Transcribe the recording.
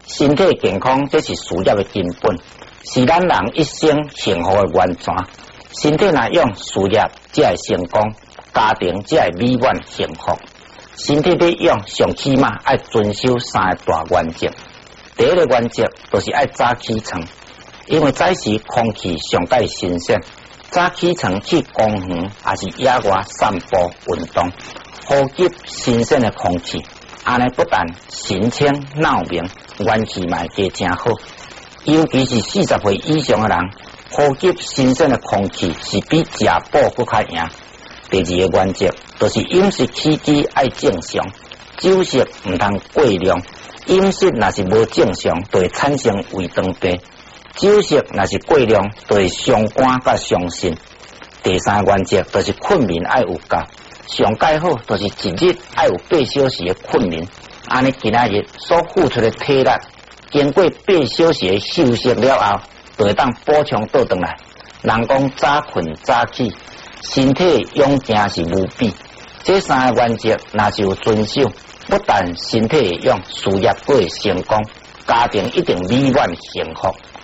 身体健康这是事业的根本，是咱人一生幸福的源泉。身体若用，事业才会成功，家庭才会美满幸福。身体要用，上起码要遵守三个大原则。第一个原则就是要早起床，因为早时空气上介新鲜，早起床去公园也是野外散步运动，呼吸新鲜的空气，安尼不但神清脑明，元气嘛会加真好。尤其是40岁以上的人，呼吸新鲜的空气是比食补更较赢。第二个原则就是饮食起居要正常，酒色唔通过量。饮食若是无正常，就会产生胃肠病；酒色若是过量，就会伤肝甲伤肾。第三个原则就是困眠要有够，上介好就是一日要有8小时的困眠，安尼今仔日所付出的体力，经过8小时的休息了后，就会当补充倒转来。人讲早困早起，身体养成是无比。这三个原则若是有遵守，不但身体会用，事业佫会成功，家庭一定美满幸福。